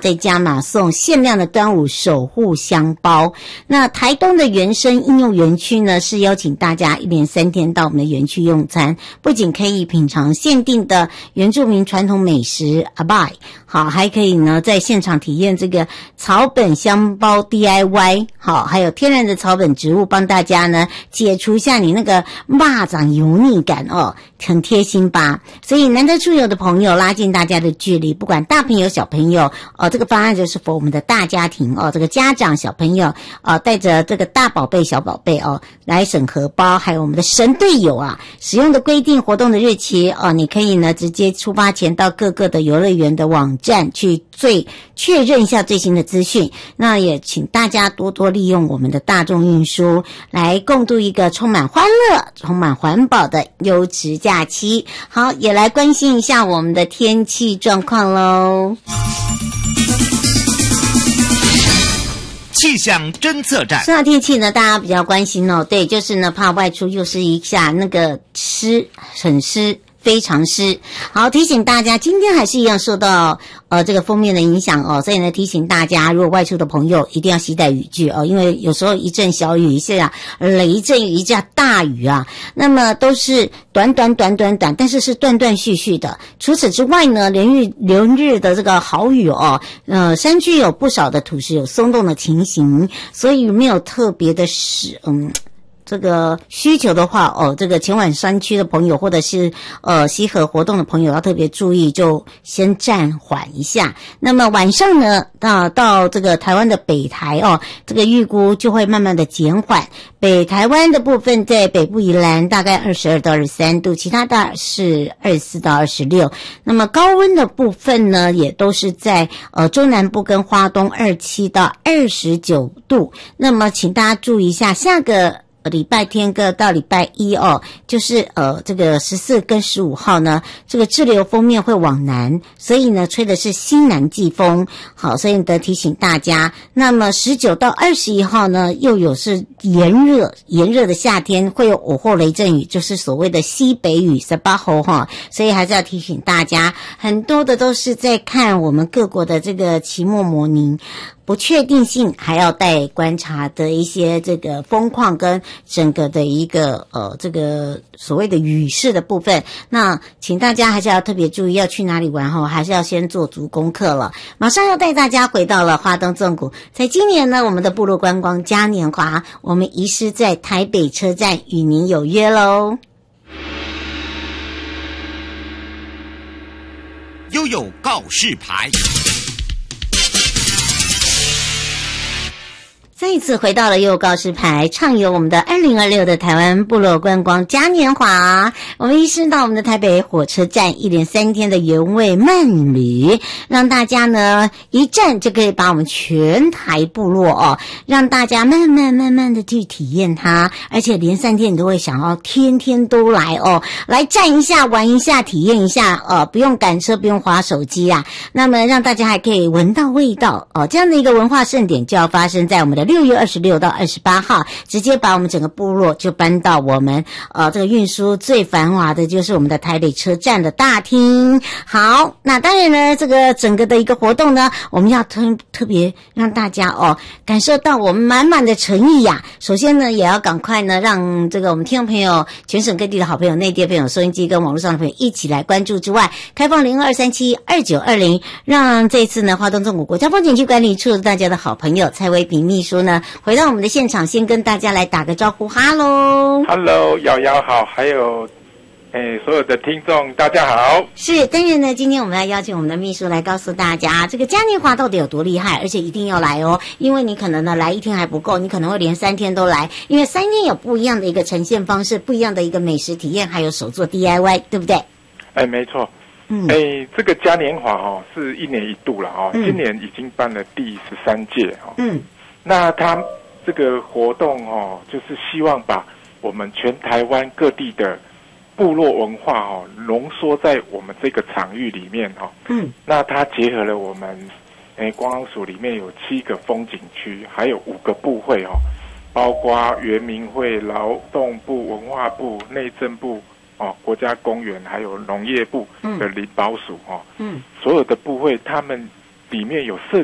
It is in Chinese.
再加码送限量的端午守护香包。那台东的原生应用园区呢，是邀请大家一连3天到我们的园区用餐，不仅可以品尝限定的原住民传统美食阿拜，好，还可以呢在现场体验这个草本香包 DIY， 好，还有天然的草本植物帮大家呢解除一下你那个蚂蚱油腻感哦，很贴心吧？所以难得出游的朋友拉近大家的距离，不管大朋友小朋友哦，这个方案就是for我们的大家庭哦，这个家长小朋友带着这个大宝贝小宝贝哦来审核包，还有我们的神队友啊，使用的规定活动的日期哦，你可以呢直接出发前到各个的游乐园的网站去确认一下最新的资讯。那也请大家多多利用我们的大众运输来共度一个充满欢乐、充满环保的优质假期。好，也来关心一下我们的天气状况咯。 气象侦测站。 说到天气呢，大家比较关心哦，对，就是呢怕外出又是一下那个湿，很湿。非常湿。好，提醒大家今天还是一样受到这个锋面的影响哦，所以呢提醒大家如果外出的朋友一定要携带雨具哦，因为有时候一阵小雨，一下雷阵雨，一下大雨啊，那么都是短，但是是断断续续的。除此之外呢，连日的这个好雨哦，山区有不少的土石有松动的情形，所以没有特别的这个需求的话哦，这个前往山区的朋友或者是溪河活动的朋友要特别注意，就先暂缓一下。那么晚上呢，到这个台湾的北台哦，这个预估就会慢慢的减缓。北台湾的部分在北部宜兰大概22到23度，其他的是24到26。那么高温的部分呢，也都是在中南部跟花东27到29度。那么请大家注意一下，下个礼拜天到礼拜一哦，就是这个14跟15号呢，这个滞留锋面会往南，所以呢吹的是西南季风。好，所以呢提醒大家，那么19到21号呢又有是炎热的夏天，会有午后雷阵雨，就是所谓的西北雨18号哈，所以还是要提醒大家，很多的都是在看我们各国的这个期末模拟。不确定性还要待观察的一些这个风况跟整个的一个这个所谓的雨势的部分，那请大家还是要特别注意要去哪里玩还是要先做足功课了。马上要带大家回到了花东纵谷，在今年呢，我们的部落观光嘉年华，我们遗失在台北车站与您有约咯。 悠悠告示牌。 再一次回到了悠告示牌，畅游我们的2026的台湾部落观光嘉年华。我们移师到我们的台北火车站，一连3天的原味慢旅，让大家呢一站就可以把我们全台部落让大家慢慢的去体验它，而且连3天你都会想要天天都来来站一下玩一下体验一下不用赶车不用滑手机啊，那么让大家还可以闻到味道这样的一个文化盛典就要发生在我们的6月26到28号，直接把我们整个部落就搬到我们这个运输最繁华的就是我们的台北车站的大厅。好，那当然呢，这个整个的一个活动呢，我们要特别让大家感受到我们满满的诚意呀。首先呢，也要赶快呢让这个我们听众朋友、全省各地的好朋友、内地朋友、收音机跟网络上的朋友一起来关注之外，开放02372920，让这次呢花东纵谷国家风景区管理处大家的好朋友蔡威平秘书呢回到我们的现场，先跟大家来打个招呼。哈喽 ，Hello， 瑶瑶好，还有所有的听众大家好。 是，当然呢，今天我们要邀请我们的秘书来告诉大家，这个嘉年华到底有多厉害，而且一定要来因为你可能呢来1天还不够，你可能会连3天都来，因为3天有不一样的一个呈现方式，不一样的一个美食体验，还有手作 DIY， 对不对？ 没错。这个嘉年华是1年1度了今年已经办了第13届那他这个活动就是希望把我们全台湾各地的部落文化浓缩在我们这个场域里面那它结合了我们观光署里面有7个风景区，还有5个部会包括原民会、劳动部、文化部、内政部国家公园，还有农业部的林保署所有的部会他们里面有设